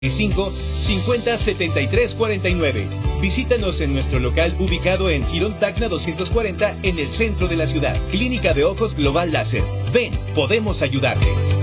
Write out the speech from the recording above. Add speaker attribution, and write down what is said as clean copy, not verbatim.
Speaker 1: 5 50 73 49. Visítanos en nuestro local ubicado en Girón Tacna 240 en el centro de la ciudad. Clínica de Ojos Global Láser. Ven, podemos ayudarte.